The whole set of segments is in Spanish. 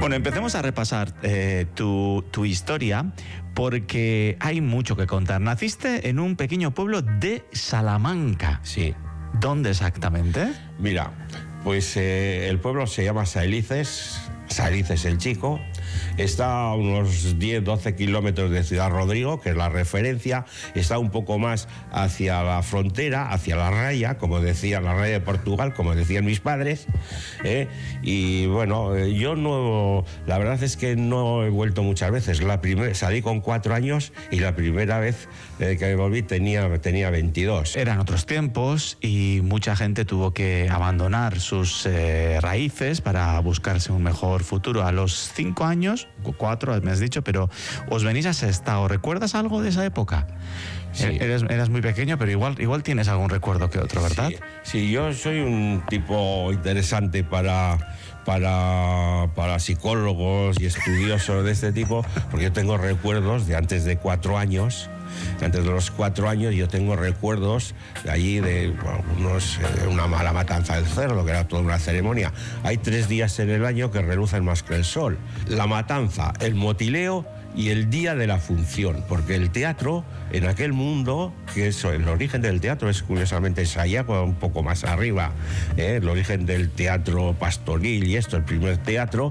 Bueno, empecemos a repasar tu historia, porque hay mucho que contar. Naciste en un pequeño pueblo de Salamanca. Sí. ¿Dónde exactamente? Mira, pues el pueblo se llama Saelices el Chico. Está a unos 10-12 kilómetros de Ciudad Rodrigo, que es la referencia. Está un poco más hacia la frontera, hacia la raya, como decía, la raya de Portugal, como decían mis padres. Y bueno, yo no, la verdad es que no he vuelto muchas veces. Salí con 4 años y la primera vez que volví tenía 22. Eran otros tiempos y mucha gente tuvo que abandonar sus raíces para buscarse un mejor futuro. A los 5 años, 4 me has dicho, pero os venís a Sestao. ¿Recuerdas algo de esa época? Sí. Eras muy pequeño, pero igual tienes algún recuerdo que otro, ¿verdad? Sí, yo soy un tipo interesante para psicólogos y estudiosos de este tipo, porque yo tengo recuerdos de antes de 4 años. Antes de los 4 años yo tengo recuerdos de allí de una mala matanza del cerdo, que era toda una ceremonia. Hay 3 días en el año que relucen más que el sol: la matanza, el motileo y el día de la función, porque el teatro en aquel mundo, que eso, el origen del teatro es curiosamente Sayago, un poco más arriba, el origen del teatro pastoril y esto, el primer teatro,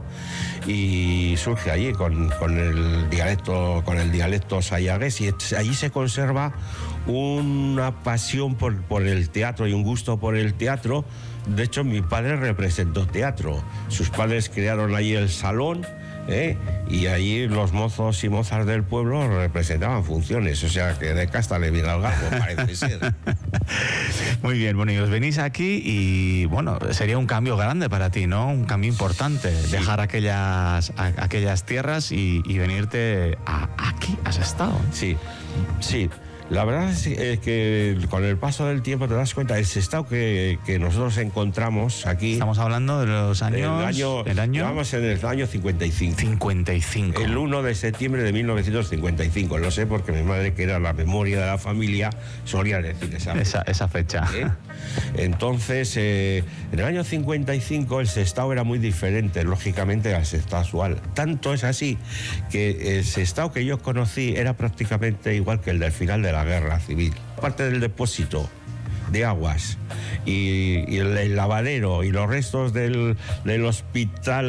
y surge allí con el dialecto sayagués, y allí se conserva una pasión por el teatro y un gusto por el teatro. De hecho, mi padre representó teatro, sus padres crearon allí el salón, y allí los mozos y mozas del pueblo representaban funciones, o sea que de casta le viene al gato, parece ser. Muy bien, bueno, y os venís aquí y bueno, sería un cambio grande para ti, ¿no? Un cambio importante, sí. Dejar aquellas tierras y venirte aquí, a Sestao. Sí, sí. La verdad es que con el paso del tiempo te das cuenta, el Sestao que nosotros encontramos aquí... Estamos hablando de los años... Vamos en el año 55. 55. El 1 de septiembre de 1955. Lo sé porque mi madre, que era la memoria de la familia, solía decir esa fecha. Entonces, en el año 55 el Sestao era muy diferente, lógicamente, al Sestao actual. Tanto es así que el Sestao que yo conocí era prácticamente igual que el del final de la Guerra Civil. Aparte del depósito de aguas y el lavadero y los restos del hospital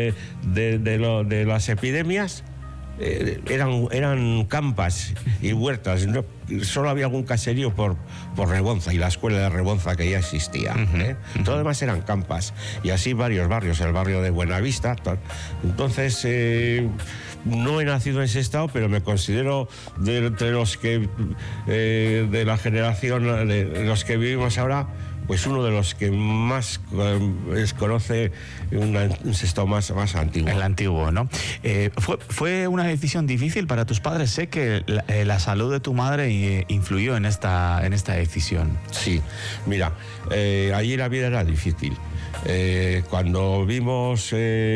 de las epidemias, eran campas y huertas. Solo había algún caserío por Rebonza y la escuela de Rebonza, que ya existía. Todo lo demás eran campas, y así varios barrios, el barrio de Buenavista. Entonces, no he nacido en Sestao, pero me considero entre los que de la generación de los que vivimos ahora, pues uno de los que más conoce un Sestao más antiguo. El antiguo, ¿no? ¿Fue una decisión difícil para tus padres? Sé que la salud de tu madre influyó en esta decisión. Sí, mira, allí la vida era difícil. Cuando vimos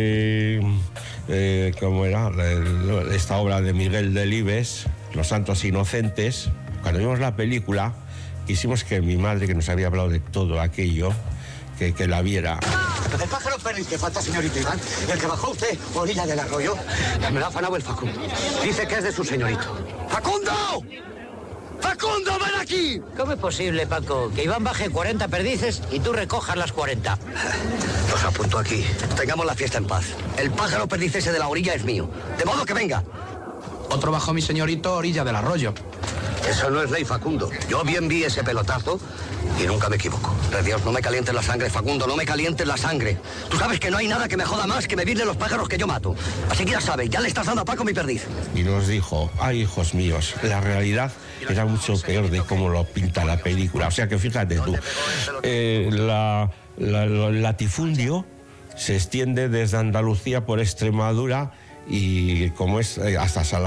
cómo era esta obra de Miguel Delibes, Los Santos Inocentes, cuando vimos la película, quisimos que mi madre, que nos había hablado de todo aquello, que la viera. El pájaro Pérez que falta, señorito Iván. El que bajó usted, orilla del arroyo, me lo ha afanado el Facundo. Dice que es de su señorito. ¡Facundo! ¡Facundo, ven aquí! ¿Cómo es posible, Paco, que Iván baje 40 perdices y tú recojas las 40? Los apunto aquí. Tengamos la fiesta en paz. El pájaro perdiz ese de la orilla es mío. De modo que venga. Otro bajó mi señorito orilla del arroyo. Eso no es ley, Facundo. Yo bien vi ese pelotazo y nunca me equivoco. De Dios, no me calientes la sangre, Facundo, no me calientes la sangre. Tú sabes que no hay nada que me joda más que medirle los pájaros que yo mato. Así que ya sabes, ya le estás dando a Paco mi perdiz. Y nos dijo: ay, hijos míos, la realidad era mucho peor de cómo lo pinta la película. O sea que fíjate tú, el latifundio se extiende desde Andalucía por Extremadura y como es hasta Salamanca.